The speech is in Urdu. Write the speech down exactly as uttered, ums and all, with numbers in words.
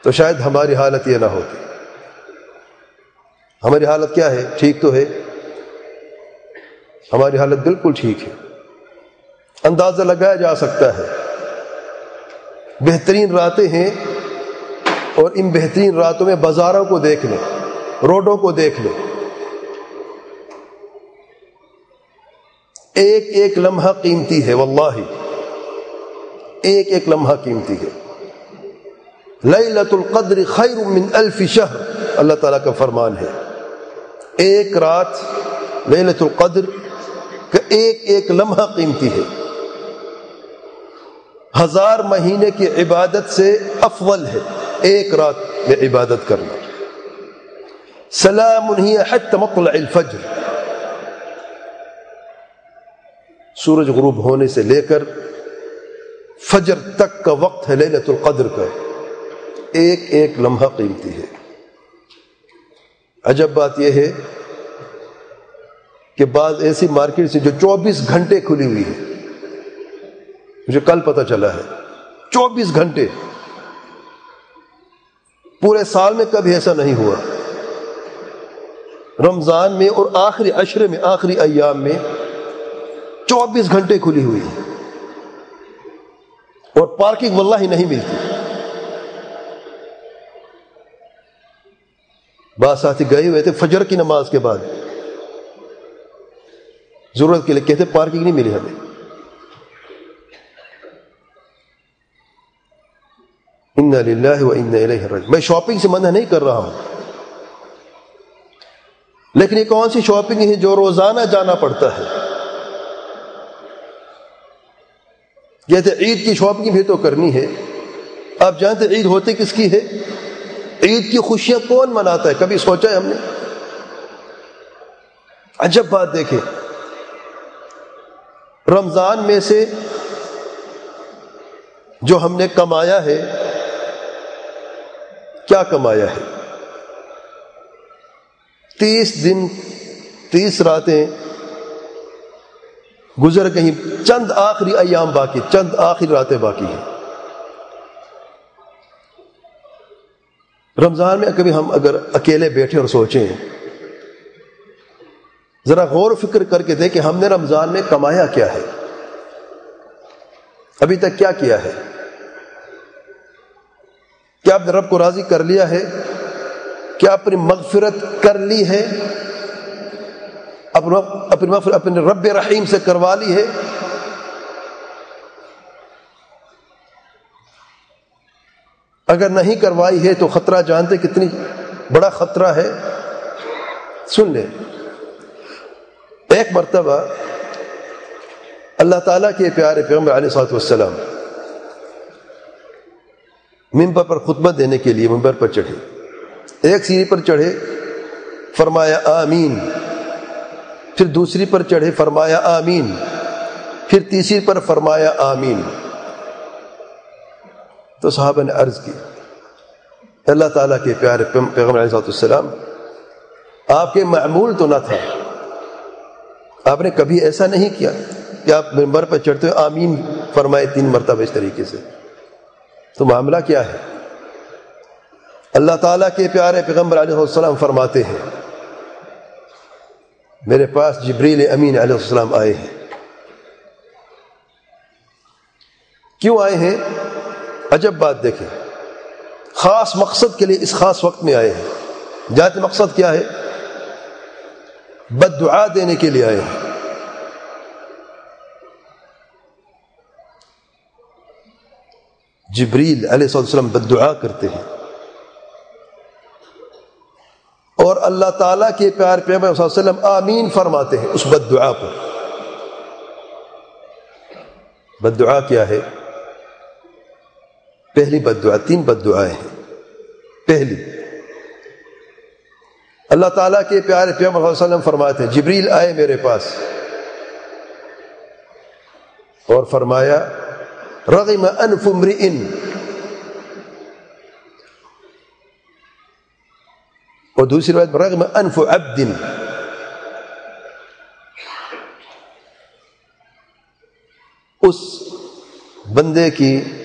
تو شاید ہماری حالت یہ نہ ہوتی. ہماری حالت کیا ہے؟ ٹھیک تو ہے، ہماری حالت بالکل ٹھیک ہے. اندازہ لگایا جا سکتا ہے. بہترین راتیں ہیں، اور ان بہترین راتوں میں بازاروں کو دیکھ لیں، روڈوں کو دیکھ لیں، ایک ایک لمحہ قیمتی ہے. واللہ ایک ایک لمحہ قیمتی ہے. لیلۃ القدر خیر من الف شہر، اللہ تعالیٰ کا فرمان ہے. ایک رات لیلۃ القدر کا ایک ایک لمحہ قیمتی ہے، ہزار مہینے کی عبادت سے افضل ہے ایک رات میں عبادت کرنا. سلام ہی حتی مطلع الفجر، سورج غروب ہونے سے لے کر فجر تک کا وقت ہے لیلۃ القدر کا. ایک ایک لمحہ قیمتی ہے. عجب بات یہ ہے کہ بعض ایسی مارکیٹ سے جو چوبیس گھنٹے کھلی ہوئی ہے، مجھے کل پتہ چلا ہے چوبیس گھنٹے، پورے سال میں کبھی ایسا نہیں ہوا. رمضان میں اور آخری عشرے میں، آخری ایام میں چوبیس گھنٹے کھلی ہوئی ہے، اور پارکنگ واللہ نہیں ملتی. بعض ساتھی گئے ہوئے تھے فجر کی نماز کے بعد، ضرورت کے لیے، کہتے پارکنگ نہیں ملی ہمیں. انا للہ و انا الیہ راجعون. میں شاپنگ سے منع نہیں کر رہا ہوں، لیکن یہ کون سی شاپنگ ہے جو روزانہ جانا پڑتا ہے؟ کہتے عید کی شاپنگ بھی تو کرنی ہے. آپ جانتے عید ہوتی کس کی ہے؟ عید کی خوشیاں کون مناتا ہے؟ کبھی سوچا ہے ہم نے؟ عجب بات دیکھیں، رمضان میں سے جو ہم نے کمایا ہے، کیا کمایا ہے؟ تیس دن تیس راتیں گزر گئیں، چند آخری ایام باقی، چند آخری راتیں باقی ہیں. رمضان میں کبھی ہم اگر اکیلے بیٹھے اور سوچیں، ذرا غور و فکر کر کے دیکھیں ہم نے رمضان میں کمایا کیا ہے، ابھی تک کیا کیا ہے؟ کیا آپ نے رب کو راضی کر لیا ہے؟ کیا اپنی مغفرت کر لی ہے؟ اپنی مغفرت اپنے رب رحیم سے کروا لی ہے؟ اگر نہیں کروائی ہے تو خطرہ جانتے کتنی بڑا خطرہ ہے؟ سن لیں. ایک مرتبہ اللہ تعالیٰ کے پیارے پیغمبر علیہ الصلوۃ والسلام منبر پر خطبہ دینے کے لیے منبر پر چڑھے. ایک سیڑھی پر چڑھے، فرمایا آمین. پھر دوسری پر چڑھے، فرمایا آمین. پھر تیسری پر فرمایا آمین. تو صحابہ نے عرض کی، اللہ تعالیٰ کے پیارے پیغمبر علیہ الصلوۃ والسلام، آپ کے معمول تو نہ تھا، آپ نے کبھی ایسا نہیں کیا کہ آپ منبر پر چڑھتے ہوئے آمین فرمائے تین مرتبہ اس طریقے سے. تو معاملہ کیا ہے؟ اللہ تعالیٰ کے پیارے پیغمبر علیہ السلام فرماتے ہیں، میرے پاس جبریل امین علیہ السلام آئے ہیں. کیوں آئے ہیں؟ عجب بات دیکھیں، خاص مقصد کے لیے اس خاص وقت میں آئے ہیں. جانتے مقصد کیا ہے؟ بد دعا دینے کے لیے آئے ہیں. جبریل علیہ السلام بد دعا کرتے ہیں، اور اللہ تعالیٰ کے پیار پیغمبر صلی اللہ علیہ وسلم آمین فرماتے ہیں اس بد دعا پر. بد دعا کیا ہے؟ پہلی بد دعا، تین بد دعائیں ہیں. پہلی، اللہ تعالیٰ کے پیارے پیغمبر صلی اللہ علیہ وسلم فرماتے ہیں جبریل آئے میرے پاس اور فرمایا رغم انف امرئ، اور دوسری روایت رغم انف عبد، اس بندے کی